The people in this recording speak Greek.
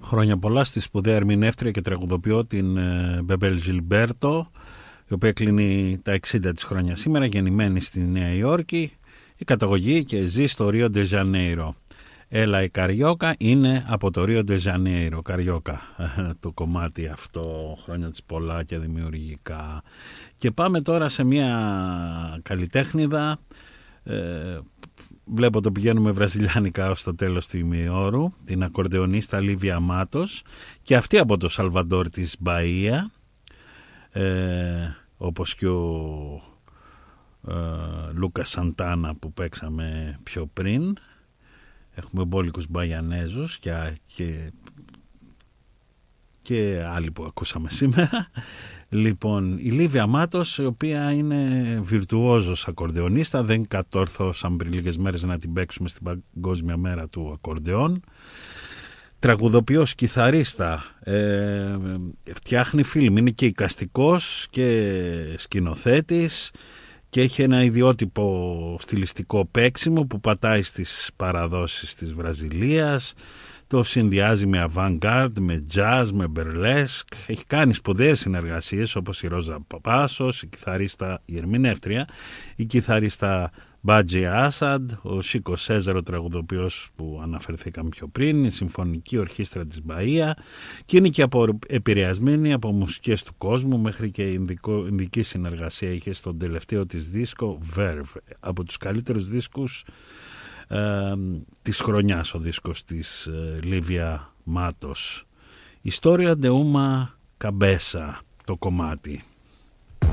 Χρόνια πολλά στη σπουδαία ερμηνεύτρια και τραγουδοποιό την Μπεμπέλ Ζιλμπέρτο, η οποία κλείνει τα 60 της χρόνια σήμερα, γεννημένη στη Νέα Υόρκη, η καταγωγή και ζει στο Ρίο ντε Ζανέιρο. Έλα η Καριόκα είναι από το Ρίο ντε Ζανέιρο, Καριόκα, το κομμάτι αυτό, χρόνια της πολλά και δημιουργικά. Και πάμε τώρα σε μια καλλιτέχνηδα. Βλέπω το πηγαίνουμε βραζιλιάνικα ως το τέλος του ημιώρου, την ακορντεονίστα Λίβια Μάτος, και αυτή από το Σαλβαντόρ της Μπαΐα, όπως και ο Λούκα Σαντάνα που παίξαμε πιο πριν. Έχουμε μπόλικους Μπαϊανέζους και άλλοι που ακούσαμε σήμερα. Λοιπόν, η Λίβια Μάτος, η οποία είναι βιρτουόζος ακορντεονίστα, δεν κατόρθωσαν πριν λίγες μέρες να την παίξουμε στην Παγκόσμια Μέρα του Ακορντεόν. Τραγουδοποιός, κιθαρίστα, φτιάχνει φιλμ, είναι και εικαστικός και σκηνοθέτης και έχει ένα ιδιότυπο στιλιστικό παίξιμο που πατάει στις παραδόσεις της Βραζιλίας. Το συνδυάζει με avant-garde, με jazz, με burlesque. Έχει κάνει σπουδαίες συνεργασίες όπως η Ρόζα Παπάσος, η ερμηνεύτρια, η κιθαρίστα Μπάτζι Άσαντ, ο Σίκο Σέζαρο, τραγουδοποιός που αναφερθήκαμε πιο πριν, η Συμφωνική Ορχήστρα της Μπαΐα, και είναι και επηρεασμένη από μουσικές του κόσμου, μέχρι και ινδική συνεργασία είχε στον τελευταίο της δίσκο Verve, από τους καλύτερους δίσκους της χρονιάς ο δίσκος της Λίβια Μάτος. Ιστορία de uma cabeça το κομμάτι.